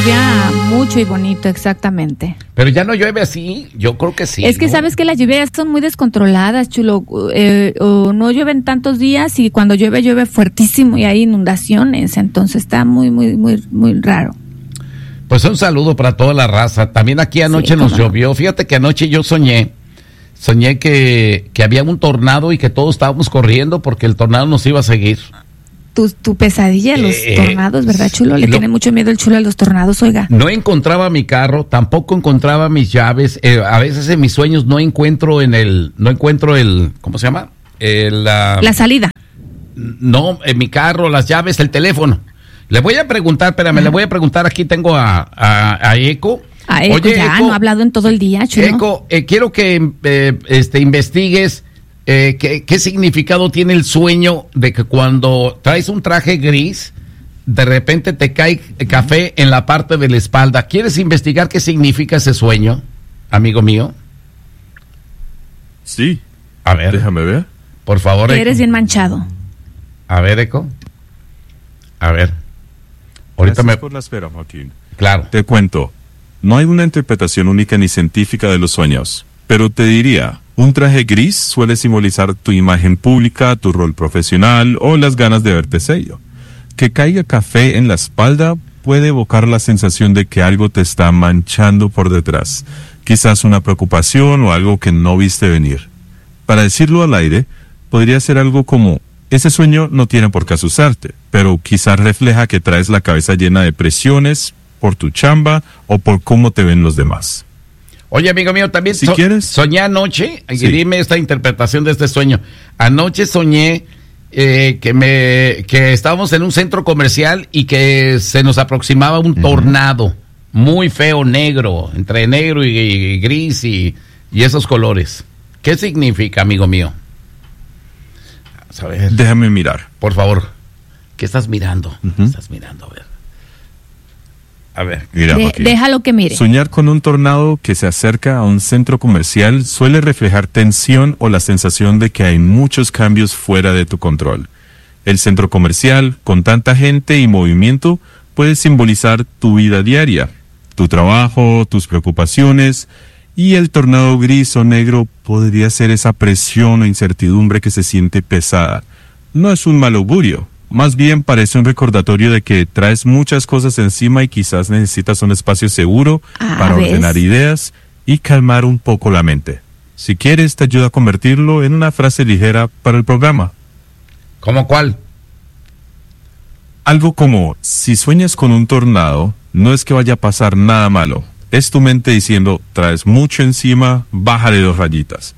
lluvia mucho y bonito, exactamente. Pero ya no llueve así, yo creo que sí. Es que sabes que las lluvias son muy descontroladas, Chulo, o no llueven tantos días y cuando llueve, llueve fuertísimo y hay inundaciones, entonces está muy, muy, muy, muy raro. Pues un saludo para toda la raza. También aquí anoche nos llovió. Fíjate que anoche yo soñé que había un tornado y que todos estábamos corriendo porque el tornado nos iba a seguir. Tu pesadilla de los tornados, ¿verdad, Chulo? Le tiene mucho miedo el Chulo a los tornados, oiga. No encontraba mi carro, tampoco encontraba mis llaves. A veces en mis sueños no encuentro el, ¿cómo se llama? La salida. No, en mi carro, las llaves, el teléfono. Le voy a preguntar, espérame, le voy a preguntar, aquí tengo a Eco. A Eco. Oye, ya Eco, no ha hablado en todo el día, Chulo. Eco, quiero que investigues qué significado tiene el sueño de que cuando traes un traje gris, de repente te cae café en la parte de la espalda. ¿Quieres investigar qué significa ese sueño, amigo mío? Sí. A ver. Déjame ver. Por favor, Eco. Eres bien manchado. A ver, Eco. A ver. Ahorita por la espera, Joaquín. Claro. Te cuento. No hay una interpretación única ni científica de los sueños, pero te diría, un traje gris suele simbolizar tu imagen pública, tu rol profesional o las ganas de verte serio. Que caiga café en la espalda puede evocar la sensación de que algo te está manchando por detrás, quizás una preocupación o algo que no viste venir. Para decirlo al aire, podría ser algo como: ese sueño no tiene por qué asusarte, pero quizás refleja que traes la cabeza llena de presiones por tu chamba o por cómo te ven los demás. Oye, amigo mío, también si quieres, soñé anoche, y dime esta interpretación de este sueño. Anoche soñé que estábamos en un centro comercial y que se nos aproximaba un tornado muy feo, negro, entre negro y gris y esos colores. ¿Qué significa, amigo mío? A ver. Déjame mirar. Por favor. ¿Qué estás mirando? ¿Qué estás mirando? A ver. A ver. Mira, déjalo que mire. Soñar con un tornado que se acerca a un centro comercial suele reflejar tensión o la sensación de que hay muchos cambios fuera de tu control. El centro comercial, con tanta gente y movimiento, puede simbolizar tu vida diaria, tu trabajo, tus preocupaciones, y el tornado gris o negro podría ser esa presión o incertidumbre que se siente pesada. No es un mal augurio. Más bien parece un recordatorio de que traes muchas cosas encima y quizás necesitas un espacio seguro para ordenar ideas y calmar un poco la mente. Si quieres, te ayuda a convertirlo en una frase ligera para el programa. ¿Cómo cuál? Algo como: si sueñas con un tornado, no es que vaya a pasar nada malo. Es tu mente diciendo: traes mucho encima, bájale 2 rayitas.